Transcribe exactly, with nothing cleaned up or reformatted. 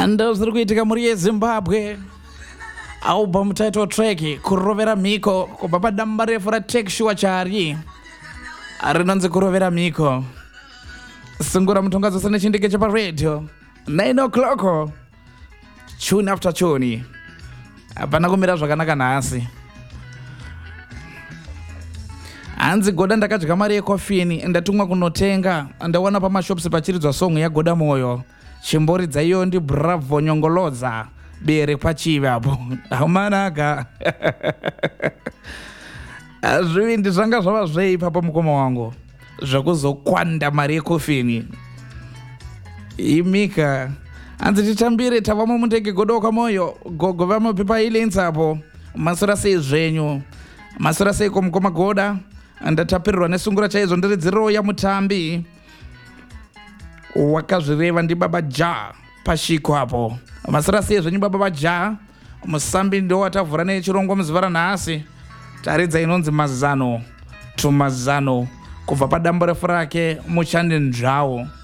ando zviri kuitika muri yeZimbabwe. Album title track kurovera mhiko kubva padamba refu raTekSure Chari rinonzi kurovera mhiko. Sungura mutonga dzose nechindike cheparedio nine o'clock tune after tune. Hapana kumira zvakanaka nhasi. Hanzi Goda ndakadya mari yekofini ndatumwa kunotenga ndawana pamashops pachiridzwa song yaGoda Moyo. Chimboridza iyo ndi Bravo Nyongolodza bere pachivi apo amanaka. Azvindi zvanga zvava zveipa pamukoma wangu zvakuzokwanda mari yekofini imika. Hanzi titambire tavamo mundege Godoka Moyo gogova mapepa ilenzi apo. Masora sei zvenyu masora sei komukoma Goda ndatapirirwa nesungura chaizvo ndiri dziro ya mutambi wakazvireva ndi Baba Ja pashiko apo. Masora sei zvenyu Baba Ja musambi ndo watavhura nechirongwa muzuva ranhasi. Taridza inonzi mazano tumazano kubva padambo refu rake Muchande Nzvao.